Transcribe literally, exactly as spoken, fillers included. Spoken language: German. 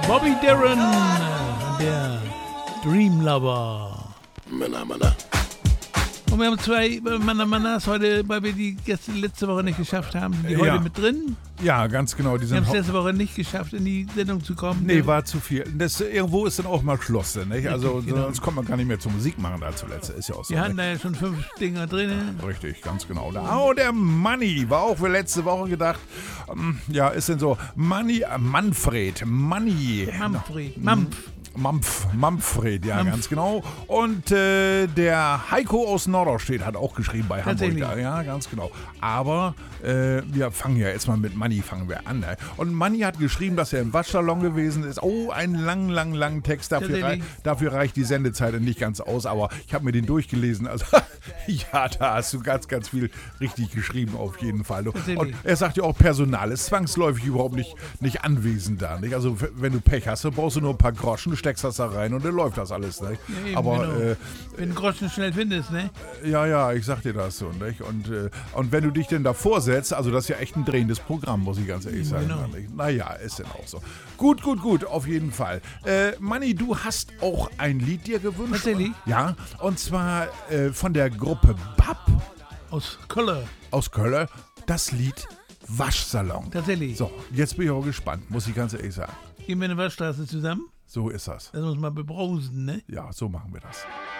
Bobby Darin, der Dream Lover. Männer, Männer. Und wir haben zwei Männer, Männers heute, weil wir die gestern, letzte Woche nicht geschafft haben, sind die Ja. heute mit drin. Ja, ganz genau. Die Wir sind haben es ho- letzte Woche nicht geschafft, in die Sendung zu kommen. Nee, war zu viel. Das, irgendwo ist dann auch mal Schluss, nicht? Also Genau. sonst kommt man gar nicht mehr zur Musik machen da zuletzt. Ist ja auch so. Wir hatten nicht? da ja schon fünf Dinger drin. Richtig, ganz genau. Da- Oh, der Manni war auch für letzte Woche gedacht. ähm, Ja, ist denn so. Manni, äh, Manfred, Manni. Manfred, Mampf. Mampf, Manfred, ja, Mampf. ganz genau. Und äh, der Heiko aus Norderstedt hat auch geschrieben bei Hamburg. Tatsächlich. Da. Ja, ganz genau. Aber äh, wir fangen ja jetzt mal mit Manni fangen wir an. Ne? Und Manni hat geschrieben, dass er im Waschsalon gewesen ist. Oh, einen langen, langen, langen Text. Dafür, rei Tatsächlich. dafür reicht die Sendezeit nicht ganz aus. Aber ich habe mir den durchgelesen. Also ja, da hast du ganz, ganz viel richtig geschrieben auf jeden Fall. Und Tatsächlich. er sagt ja auch, Personal ist zwangsläufig überhaupt nicht, nicht anwesend da. Nicht? Also w- wenn du Pech hast, dann brauchst du nur ein paar Groschen, steckst das da rein und dann läuft das alles. Nicht? Ja, eben, Aber genau. äh, Wenn du Groschen schnell findest, ne? ja, ja, ich sag dir das so. Nicht? Und, äh, und wenn du dich denn davor setzt, also das ist ja echt ein drehendes Programm, muss ich ganz ehrlich sagen. Genau. Nicht? Naja, ist denn auch so. Gut, gut, gut, auf jeden Fall. Äh, Manni, du hast auch ein Lied dir gewünscht. Tatsächlich? Ja, und zwar äh, von der Gruppe B A P Aus Kölle. aus Köln. Das Lied Waschsalon. Tatsächlich. So, jetzt bin ich auch gespannt, muss ich ganz ehrlich sagen. Gehen wir in die Waschstraße zusammen? So ist das. Lass uns mal bebrausen, ne? Ja, so machen wir das.